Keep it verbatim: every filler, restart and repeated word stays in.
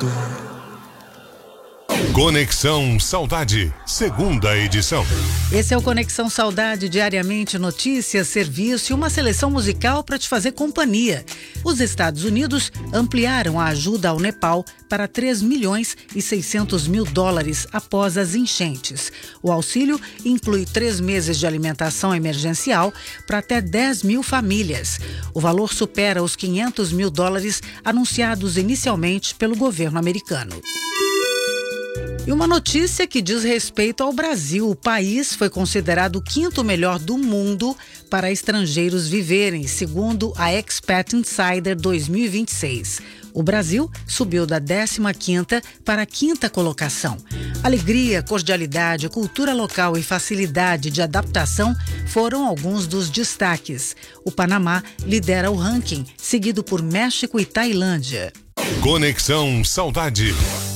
Conexão Saudade, segunda edição. Esse é o Conexão Saudade, diariamente notícias, serviço e uma seleção musical para te fazer companhia. Os Estados Unidos ampliaram a ajuda ao Nepal para três milhões e seiscentos mil dólares após as enchentes. O auxílio inclui três meses de alimentação emergencial para até dez mil famílias. O valor supera os quinhentos mil dólares anunciados inicialmente pelo governo americano. E uma notícia que diz respeito ao Brasil. O país foi considerado o quinto melhor do mundo para estrangeiros viverem, segundo a Expat Insider dois mil e vinte e seis. O Brasil subiu da décima quinta para a quinta colocação. Alegria, cordialidade, cultura local e facilidade de adaptação foram alguns dos destaques. O Panamá lidera o ranking, seguido por México e Tailândia. Conexão Saudade.